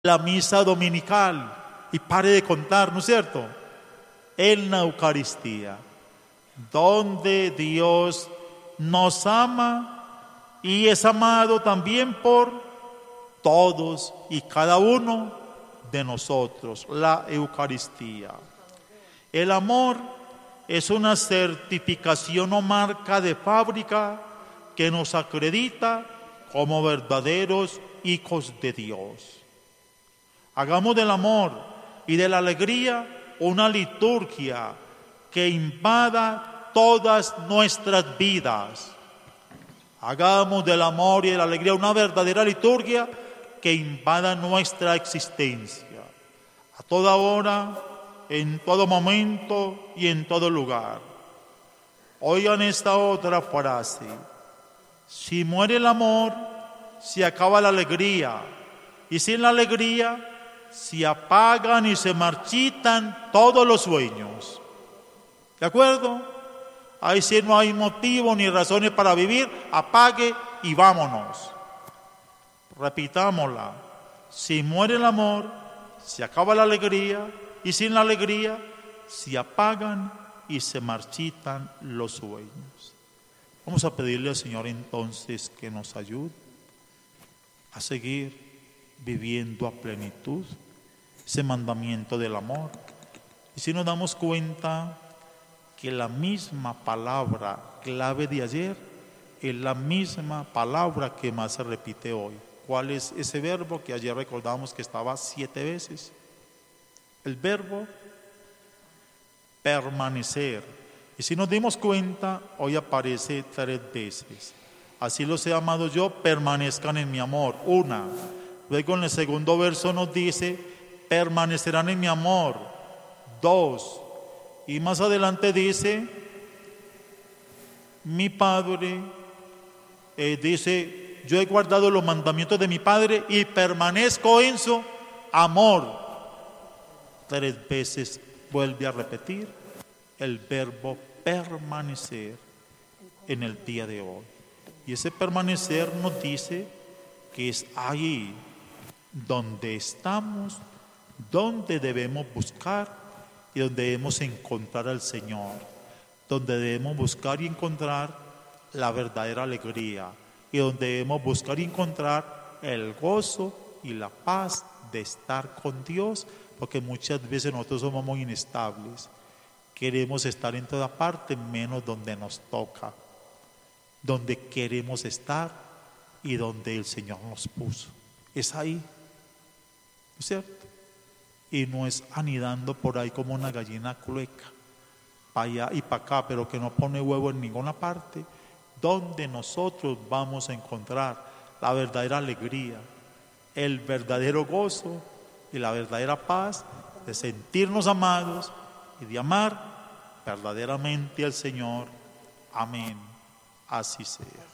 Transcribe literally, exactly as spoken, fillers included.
la misa dominical y pare de contar, ¿no es cierto? En la Eucaristía, donde Dios nos ama y es amado también por todos y cada uno de nosotros, la Eucaristía. El amor es una certificación o marca de fábrica que nos acredita como verdaderos hijos de Dios. Hagamos del amor y de la alegría una liturgia que invada todas nuestras vidas. Hagamos del amor y de la alegría una verdadera liturgia que invada nuestra existencia, a toda hora, en todo momento y en todo lugar. Oigan esta otra frase: si muere el amor, se acaba la alegría, y sin la alegría se apagan y se marchitan todos los sueños. ¿De acuerdo? Ahí sí no hay motivo ni razones para vivir, apague y vámonos. Repitámosla: si muere el amor, se acaba la alegría, y sin la alegría se apagan y se marchitan los sueños. Vamos a pedirle al Señor entonces que nos ayude a seguir viviendo a plenitud ese mandamiento del amor. Y si nos damos cuenta que la misma palabra clave de ayer es la misma palabra que más se repite hoy. ¿Cuál es ese verbo que ayer recordamos que estaba siete veces? El verbo permanecer. Y si nos dimos cuenta, hoy aparece tres veces. Así los he amado yo, permanezcan en mi amor. Una. Luego en el segundo verso nos dice, permanecerán en mi amor. Dos. Y más adelante dice, mi Padre, eh, dice, yo he guardado los mandamientos de mi Padre y permanezco en su amor. Tres veces vuelve a repetir el verbo permanecer en el día de hoy. Y ese permanecer nos dice que es ahí donde estamos, donde debemos buscar y donde debemos encontrar al Señor, donde debemos buscar y encontrar la verdadera alegría y donde debemos buscar y encontrar el gozo y la paz de estar con Dios, porque muchas veces nosotros somos muy inestables. Queremos estar en toda parte menos donde nos toca, donde queremos estar y donde el Señor nos puso. Es ahí, ¿no es cierto? Y no es anidando por ahí como una gallina clueca, para allá y para acá, pero que no pone huevo en ninguna parte, donde nosotros vamos a encontrar la verdadera alegría, el verdadero gozo y la verdadera paz de sentirnos amados y de amar verdaderamente al Señor. Amén. Así sea.